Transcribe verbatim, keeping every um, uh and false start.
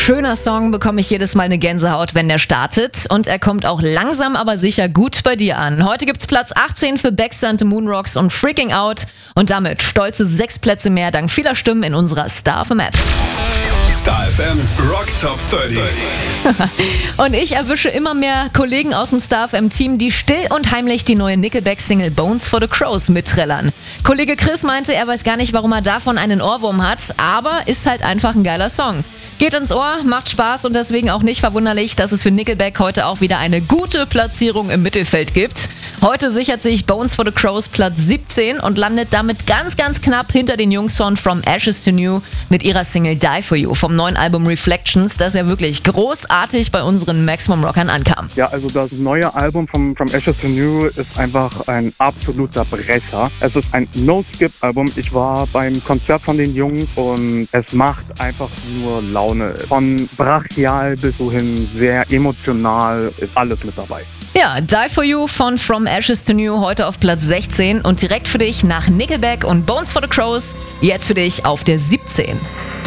schöner Song, bekomme ich jedes Mal eine Gänsehaut, wenn der startet. Und er kommt auch langsam, aber sicher gut bei dir an. Heute gibt's Platz achtzehn für Baxter and the Moonrocks und Freaking Out. Und damit stolze sechs Plätze mehr dank vieler Stimmen in unserer Star F M App. Star F M Rock Top dreißig. Und ich erwische immer mehr Kollegen aus dem Star F M-Team, die still und heimlich die neue Nickelback-Single Bones for the Crows mitträllern. Kollege Chris meinte, er weiß gar nicht, warum er davon einen Ohrwurm hat, aber ist halt einfach ein geiler Song. Geht ins Ohr, macht Spaß und deswegen auch nicht verwunderlich, dass es für Nickelback heute auch wieder eine gute Platzierung im Mittelfeld gibt. Heute sichert sich Bones for the Crows Platz siebzehn und landet damit ganz, ganz knapp hinter den Jungs von From Ashes to New mit ihrer Single Die For You vom neuen Album Reflections, das ja wirklich großartig bei unseren Maximum Rockern ankam. Ja, also das neue Album von From Ashes to New ist einfach ein absoluter Brecher. Es ist ein No-Skip-Album. Ich war beim Konzert von den Jungs und es macht einfach nur Laune. Von brachial bis wohin sehr emotional ist alles mit dabei. Ja, Die For You von From Ashes to New heute auf Platz sechzehn und direkt für dich nach Nickelback und Bones for the Crows jetzt für dich auf der siebzehn.